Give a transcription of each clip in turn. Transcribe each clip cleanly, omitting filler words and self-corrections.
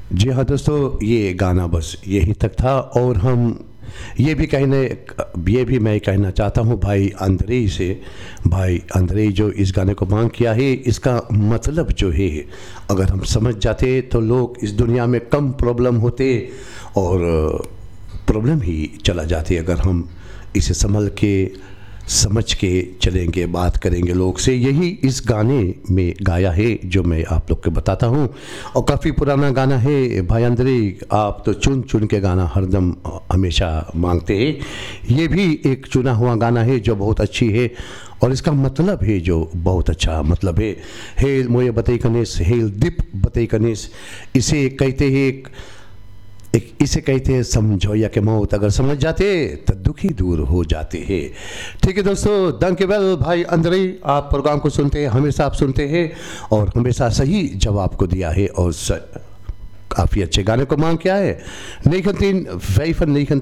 जी हाँ दोस्तों, ये गाना बस यहीं तक था। और हम ये भी मैं कहना चाहता हूँ भाई अंद्रे जो इस गाने को मांग किया है, इसका मतलब जो है अगर हम समझ जाते तो लोग इस दुनिया में कम प्रॉब्लम होते और प्रॉब्लम ही चला जाती अगर हम इसे समझ के चलेंगे, बात करेंगे लोग से। यही इस गाने में गाया है जो मैं आप लोग को बताता हूँ। और काफ़ी पुराना गाना है भाई अंद्रे, आप तो चुन चुन के गाना हरदम हमेशा मांगते हैं। ये भी एक चुना हुआ गाना है जो बहुत अच्छी है और इसका मतलब है जो बहुत अच्छा मतलब है। हेल मोये बतई कनेस, हेल दीप बतई कनेस, इसे कहते हैं इसे कहते हैं समझौया के मौत। अगर समझ जाते तो दुखी दूर हो जाते हैं। ठीक है दोस्तों, दंकेबल भाई अंद्रे, आप प्रोग्राम को सुनते हैं, हमेशा आप सुनते हैं और हमेशा सही जवाब को दिया है और काफ़ी अच्छे गाने को मांग किया है। 1995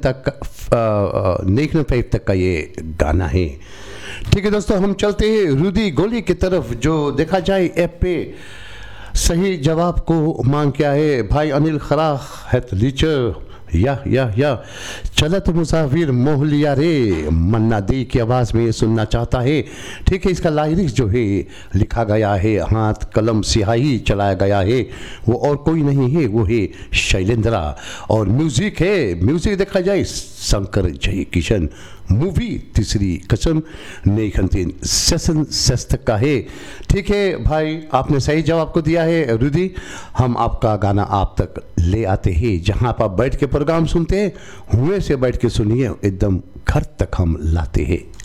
तक का ये गाना है। ठीक है दोस्तों, हम चलते हैं रुदी गोली की तरफ। जो देखा जाए ऐप पे सही जवाब को मांग किया है भाई अनिल खराख है लीचर या चलत मुसाफिर मोह लिया रे, मन्ना दी की आवाज़ में ये सुनना चाहता है। ठीक है, इसका लाइरिक्स जो है लिखा गया है, हाथ कलम सिहाई चलाया गया है, वो और कोई नहीं है, वो है शैलेंद्रा। और म्यूज़िक देखा जाए शंकर जय किशन। मूवी तीसरी कसम 1966 का है। ठीक है भाई, आपने सही जवाब को दिया है रुदी। हम आपका गाना आप तक ले आते हैं, जहाँ आप बैठ के प्रोग्राम सुनते हैं हुए से बैठ के सुनिए, एकदम घर तक हम लाते हैं।